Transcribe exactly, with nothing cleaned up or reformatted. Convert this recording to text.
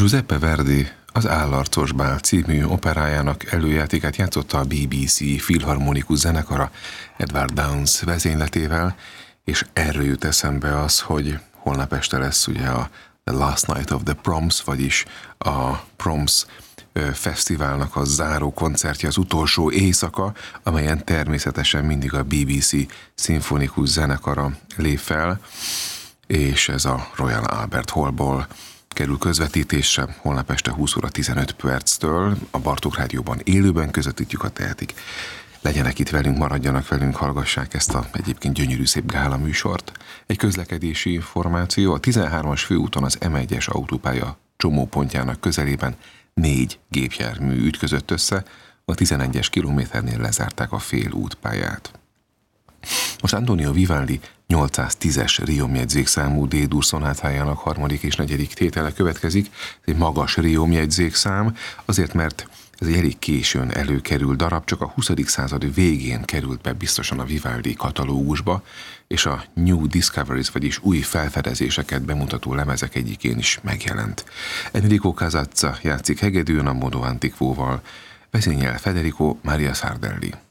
Giuseppe Verdi az Állarcos bál című operájának előjátékát játszotta a bé bé cé filharmonikus zenekara Edward Downes vezényletével, és erről jut eszembe az, hogy holnap este lesz ugye a The Last Night of the Proms, vagyis a Proms fesztiválnak a záró koncertje, az utolsó éjszaka, amelyen természetesen mindig a bé bé cé szimfonikus zenekara lép fel, és ez a Royal Albert Hallból kerül közvetítésre holnap este húsz óra tizenöt perctől. A Bartók Rádióban élőben közvetítjük, ha tehetik. Legyenek itt velünk, maradjanak velünk, hallgassák ezt a egyébként gyönyörű szép gála műsort. Egy közlekedési formáció: a tizenhármas főúton az em egyes autópálya csomópontjának közelében négy gépjármű ütközött össze, a tizenegyes kilométernél lezárták a fél útpályát. Most Antonio Vivaldi nyolcszáztízes riomjegyzékszámú D-dur szonátájának harmadik és negyedik tétele következik. Ez egy magas riomjegyzékszám, azért mert ez egy elég későn előkerült darab, csak a huszadik század végén került be biztosan a Vivaldi katalógusba, és a New Discoveries, vagyis új felfedezéseket bemutató lemezek egyikén is megjelent. Enrico Casazza játszik hegedűn a Modo Antiquóval, vezényel Federico Maria Sardelli.